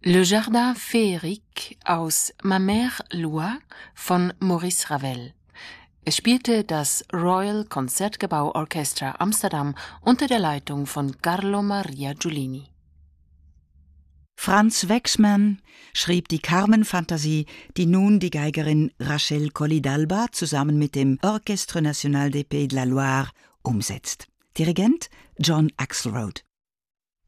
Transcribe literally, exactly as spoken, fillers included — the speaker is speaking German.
Le Jardin Féerique aus Ma Mère Loire von Maurice Ravel. Es spielte das Royal Concertgebouw Orchestra Amsterdam unter der Leitung von Carlo Maria Giulini. Franz Waxman schrieb die Carmen-Fantasie, die nun die Geigerin Rachel Colley-Dalba zusammen mit dem Orchestre National des Pays de la Loire umsetzt. Dirigent John Axelrod.